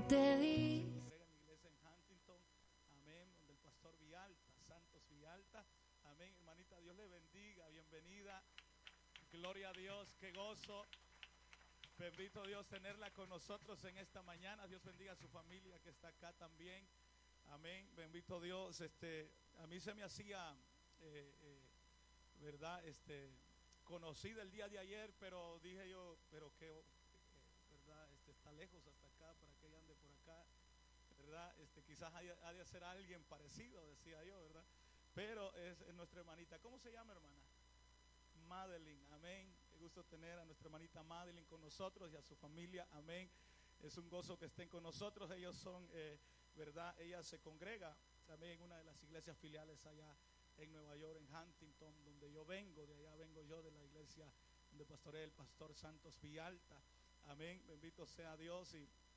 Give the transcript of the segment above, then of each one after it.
te di. En la iglesia en Huntington, amén, donde el pastor Villalta, Santos Villalta, amén, hermanita, Dios le bendiga, bienvenida, gloria a Dios, qué gozo, bendito Dios tenerla con nosotros en esta mañana. Dios bendiga a su familia que está acá también, amén, bendito Dios. A mí se me hacía, verdad, conocida el día de ayer, pero dije yo, pero que, verdad, está lejos hasta acá, para que ella ande por acá, verdad, quizás ha de ser alguien parecido, decía yo, verdad, pero es nuestra hermanita. ¿Cómo se llama, hermana? Madeline, amén. Qué gusto tener a nuestra hermanita Madeline con nosotros y a su familia, amén. Es un gozo que estén con nosotros. Ellos son, verdad, ella se congrega también en una de las iglesias filiales allá en Nueva York, en Huntington, donde yo vengo. De allá vengo yo, de la iglesia donde pastorea el pastor Santos Villalta, amén. Bendito sea Dios.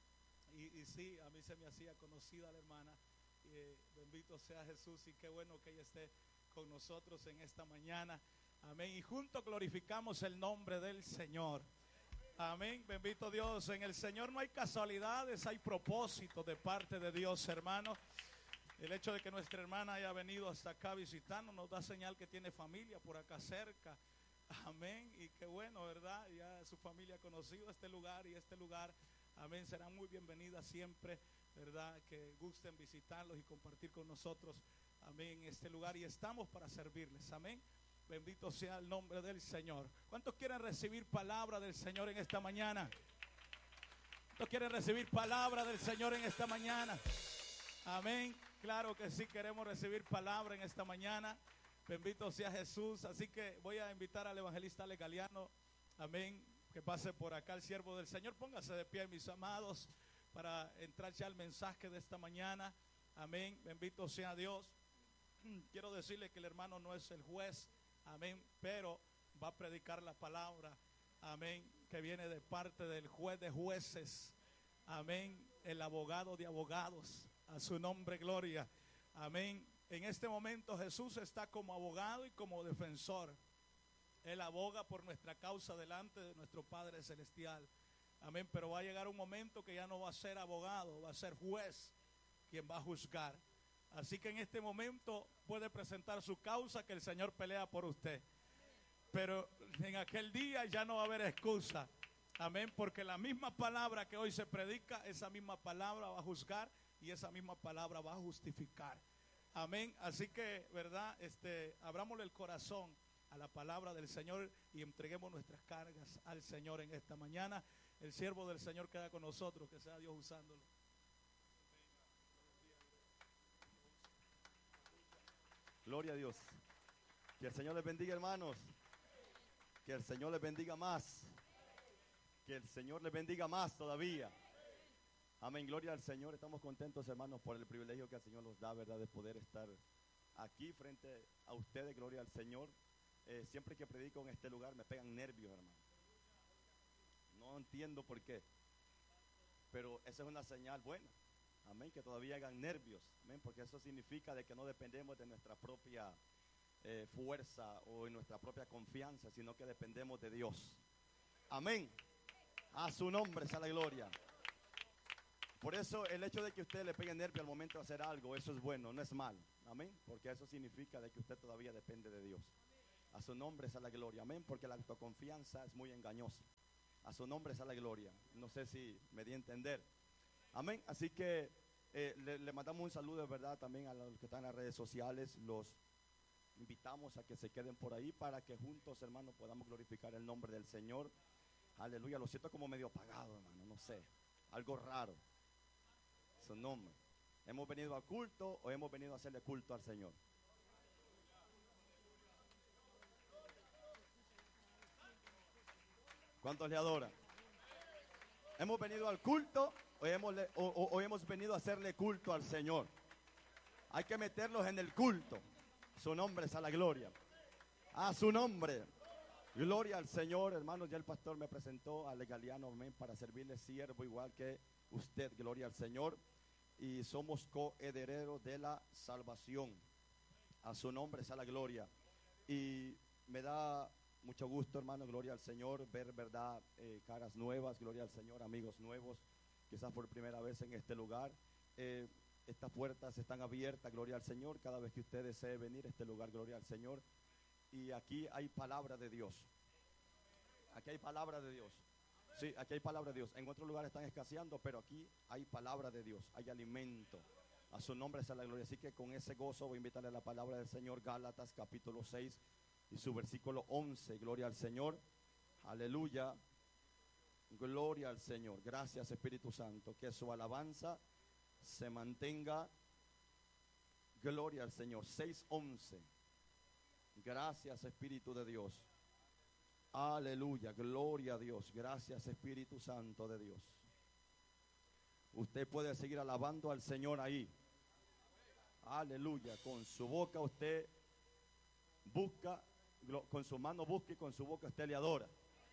Y sí, a mí se me hacía conocida la hermana. Bendito sea Jesús, y qué bueno que ella esté con nosotros en esta mañana, amén. Y juntos glorificamos el nombre del Señor, amén. Bendito Dios. En el Señor no hay casualidades, hay propósitos de parte de Dios, hermano. El hecho de que nuestra hermana haya venido hasta acá visitando nos da señal que tiene familia por acá cerca, amén. Y qué bueno, ¿verdad? Ya su familia ha conocido este lugar, y este lugar, amén, será muy bienvenida siempre, ¿verdad? Que gusten visitarlos y compartir con nosotros, amén, en este lugar. Y estamos para servirles, amén. Bendito sea el nombre del Señor. ¿Cuántos quieren recibir palabra del Señor en esta mañana? ¿Cuántos quieren recibir palabra del Señor en esta mañana? Amén. Claro que sí, queremos recibir palabra en esta mañana. Bendito sea Jesús. Así que voy a invitar al evangelista Ale Galeano, amén, que pase por acá, el siervo del Señor. Póngase de pie, mis amados, para entrar ya al mensaje de esta mañana, amén. Bendito sea Dios. Quiero decirle que el hermano no es el juez, amén, pero va a predicar la palabra, amén, que viene de parte del juez de jueces, amén, el abogado de abogados. A su nombre, gloria, amén. En este momento Jesús está como abogado y como defensor. Él aboga por nuestra causa delante de nuestro Padre Celestial, amén. Pero va a llegar un momento que ya no va a ser abogado, va a ser juez quien va a juzgar. Así que en este momento puede presentar su causa, que el Señor pelea por usted. Pero en aquel día ya no va a haber excusa, amén, porque la misma palabra que hoy se predica, esa misma palabra va a juzgar, y esa misma palabra va a justificar, amén. Así que, verdad, abrámosle el corazón a la palabra del Señor y entreguemos nuestras cargas al Señor en esta mañana. El siervo del Señor queda con nosotros, que sea Dios usándolo. Gloria a Dios. Que el Señor les bendiga, hermanos. Que el Señor les bendiga más. Que el Señor les bendiga más todavía. Amén, gloria al Señor. Estamos contentos, hermanos, por el privilegio que el Señor nos da, ¿verdad?, de poder estar aquí frente a ustedes, gloria al Señor. Siempre que predico en este lugar me pegan nervios, hermano. No entiendo por qué, pero esa es una señal buena, amén, que todavía hagan nervios, amén, porque eso significa de que no dependemos de nuestra propia fuerza o en nuestra propia confianza, sino que dependemos de Dios, amén. A su nombre sea la gloria. Por eso el hecho de que usted le pegue nervio al momento de hacer algo, eso es bueno, no es malo, amén, porque eso significa de que usted todavía depende de Dios. A su nombre sea la gloria, amén, porque la autoconfianza es muy engañosa. A su nombre sea la gloria. No sé si me di a entender, amén. Así que le mandamos un saludo de verdad también a los que están en las redes sociales. Los invitamos a que se queden por ahí para que juntos, hermanos, podamos glorificar el nombre del Señor. Aleluya. Lo siento como medio apagado, hermano, no sé, algo raro. Su nombre. ¿Hemos venido al culto o hemos venido a hacerle culto al Señor? ¿Cuántos le adoran? ¿Hemos venido al culto o hemos venido a hacerle culto al Señor? Hay que meterlos en el culto. Su nombre es a la gloria. A su nombre. Gloria al Señor, hermanos. Ya el pastor me presentó al Galeano, amén, para servirle siervo igual que usted. Gloria al Señor. Y somos coherederos de la salvación. A su nombre es a la gloria. Y me da mucho gusto, hermano, gloria al Señor, ver, verdad, caras nuevas, gloria al Señor, amigos nuevos. quizás por primera vez en este lugar, estas puertas están abiertas, gloria al Señor. Cada vez que usted desee venir a este lugar, gloria al Señor. Y aquí hay palabra de Dios. Aquí hay palabra de Dios. Sí, aquí hay palabra de Dios. En otros lugares están escaseando, pero aquí hay palabra de Dios, hay alimento. A su nombre sea la gloria. Así que con ese gozo voy a invitarle a la palabra del Señor. Gálatas capítulo 6 y su versículo 11. Gloria al Señor. Aleluya. Gloria al Señor. Gracias, Espíritu Santo. Que su alabanza se mantenga. Gloria al Señor. 6:11. Gracias, Espíritu de Dios. Aleluya. Gloria a Dios. Gracias, Espíritu Santo de Dios. Usted puede seguir alabando al Señor ahí. Aleluya. Con su boca usted busca, con su mano busca y con su boca usted le adora.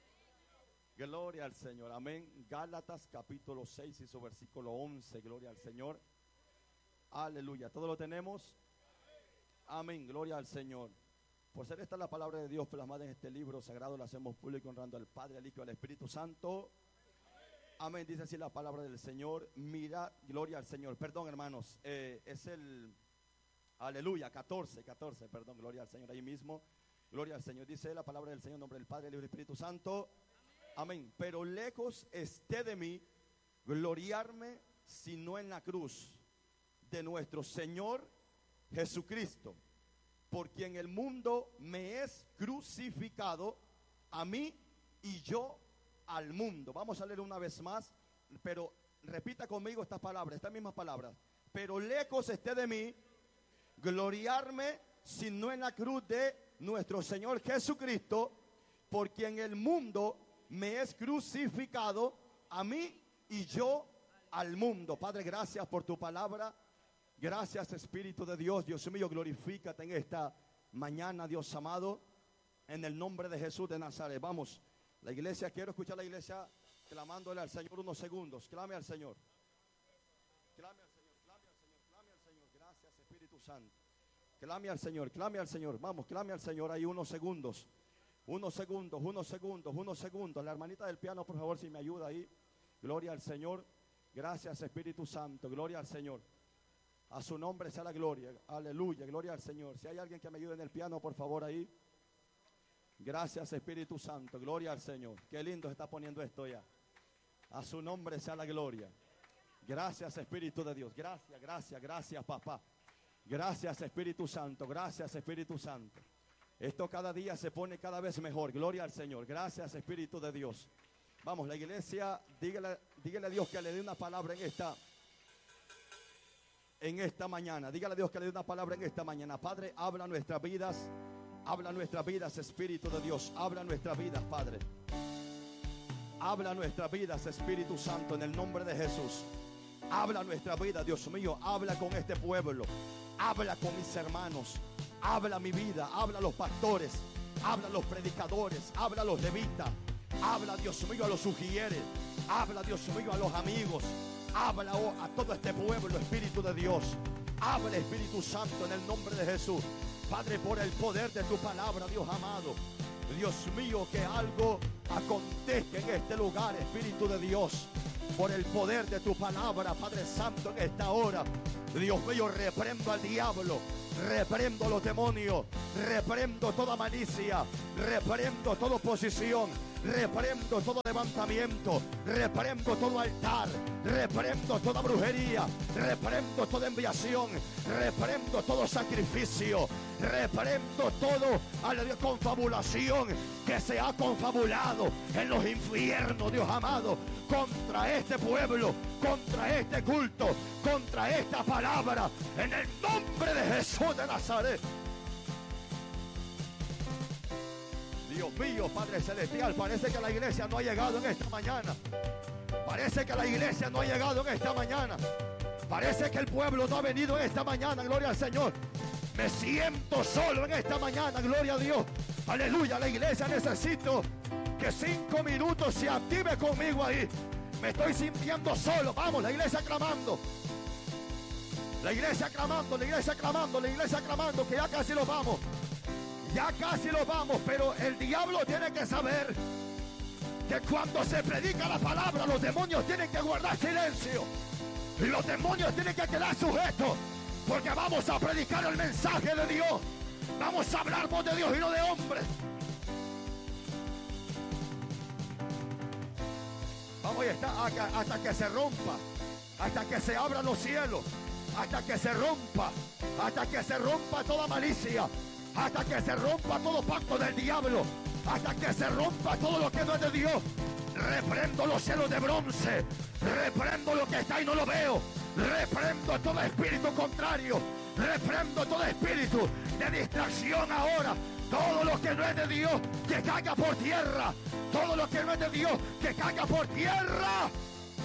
Gloria al Señor. Amén. Gálatas capítulo 6 y su versículo 11. Gloria al Señor. Aleluya. ¿Todo lo tenemos? Amén. Gloria al Señor. Por ser esta la palabra de Dios plasmada en este libro sagrado, la hacemos público honrando al Padre, al Hijo y al Espíritu Santo. Amén. Dice así la palabra del Señor. Mira, gloria al Señor. Perdón, hermanos. Es el, aleluya, 14, perdón, gloria al Señor. Ahí mismo, gloria al Señor. Dice la palabra del Señor en nombre del Padre, del Hijo y del Espíritu Santo. Amén. Pero lejos esté de mí gloriarme, sino en la cruz de nuestro Señor Jesucristo, por quien el mundo me es crucificado, a mí y yo al mundo. Vamos a leer una vez más, pero repita conmigo estas palabras, estas mismas palabras. Pero lejos esté de mí gloriarme, sino en la cruz de nuestro Señor Jesucristo, por quien el mundo me es crucificado, a mí y yo al mundo. Padre, gracias por tu palabra. Gracias, Espíritu de Dios. Dios mío, glorifícate en esta mañana, Dios amado, en el nombre de Jesús de Nazaret. Vamos, la iglesia, quiero escuchar a la iglesia clamándole al Señor unos segundos. Clame al Señor. Clame al Señor, clame al Señor, clame al Señor. Gracias, Espíritu Santo. Clame al Señor, clame al Señor. Vamos, clame al Señor ahí unos segundos. Unos segundos. La hermanita del piano, por favor, si me ayuda ahí. Gloria al Señor. Gracias, Espíritu Santo. Gloria al Señor. A su nombre sea la gloria. Aleluya, gloria al Señor. Si hay alguien que me ayude en el piano, por favor, ahí. Gracias, Espíritu Santo. Gloria al Señor. Qué lindo se está poniendo esto ya. A su nombre sea la gloria. Gracias, Espíritu de Dios. Gracias, papá. Gracias, Espíritu Santo. Gracias, Espíritu Santo. Esto cada día se pone cada vez mejor. Gloria al Señor. Gracias, Espíritu de Dios. Vamos, la iglesia, dígale a Dios que le dé una palabra en esta mañana. Dígale a Dios que le dé una palabra en esta mañana. Padre, habla nuestras vidas, Espíritu de Dios. Habla nuestras vidas, Padre. Habla nuestras vidas, Espíritu Santo, en el nombre de Jesús. Habla nuestra vida, Dios mío. Habla con este pueblo. Habla con mis hermanos. Habla mi vida. Habla a los pastores. Habla a los predicadores. Habla a los levitas. Habla, Dios mío, a los sugieres. Habla, Dios mío, a los amigos. Habla a todo este pueblo, Espíritu de Dios. Habla, Espíritu Santo, en el nombre de Jesús. Padre, por el poder de tu palabra, Dios amado. Dios mío, que algo acontezca en este lugar, Espíritu de Dios. Por el poder de tu palabra, Padre Santo, en esta hora. Dios mío, reprendo al diablo. Reprendo a los demonios. Reprendo toda malicia. Reprendo toda oposición. Reprendo todo levantamiento, reprendo todo altar, reprendo toda brujería, reprendo toda enviación, reprendo todo sacrificio, reprendo todo a la confabulación que se ha confabulado en los infiernos, Dios amado, contra este pueblo, contra este culto, contra esta palabra, en el nombre de Jesús de Nazaret. Dios mío, Padre Celestial, parece que la iglesia no ha llegado en esta mañana. Parece que la iglesia no ha llegado en esta mañana. Parece que el pueblo no ha venido en esta mañana, gloria al Señor. Me siento solo en esta mañana, gloria a Dios. Aleluya, la iglesia necesito que 5 minutos se active conmigo ahí. Me estoy sintiendo solo. Vamos, la iglesia clamando. La iglesia clamando, la iglesia clamando, la iglesia clamando, que ya casi lo vamos. Ya casi lo vamos, pero el diablo tiene que saber que cuando se predica la palabra, los demonios tienen que guardar silencio. Y los demonios tienen que quedar sujetos. Porque vamos a predicar el mensaje de Dios. Vamos a hablar voz de Dios y no de hombres. Vamos a estar hasta que se rompa. Hasta que se abran los cielos. Hasta que se rompa. Hasta que se rompa toda malicia. Hasta que se rompa todo pacto del diablo. Hasta que se rompa todo lo que no es de Dios. Reprendo los cielos de bronce. Reprendo lo que está y no lo veo. Reprendo todo espíritu contrario. Reprendo todo espíritu de distracción ahora. Todo lo que no es de Dios, que caiga por tierra. Todo lo que no es de Dios, que caiga por tierra.